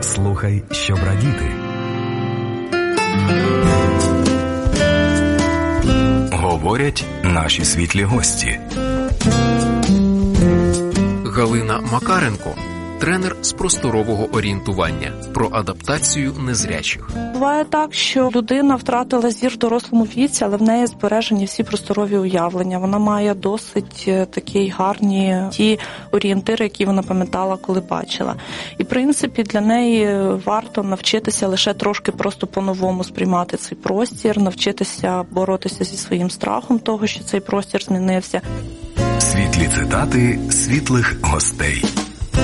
Слухай, щоб радіти. Говорять наші світлі гості. Галина Макаренко, тренер з просторового орієнтування, про адаптацію незрячих. Буває так, що людина втратила зір в дорослому віці, але в неї збережені всі просторові уявлення. Вона має досить такі гарні ті орієнтири, які вона пам'ятала, коли бачила. І, в принципі, для неї варто навчитися лише трошки просто по-новому сприймати цей простір, навчитися боротися зі своїм страхом того, що цей простір змінився. Світлі цитати світлих гостей.